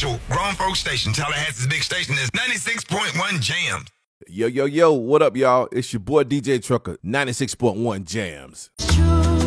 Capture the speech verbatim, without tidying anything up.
official grown folk station. Tallahassee's big station is ninety-six point one Jams. Yo, yo, yo, what up, y'all? It's your boy D J Trucker, ninety-six point one Jams. True.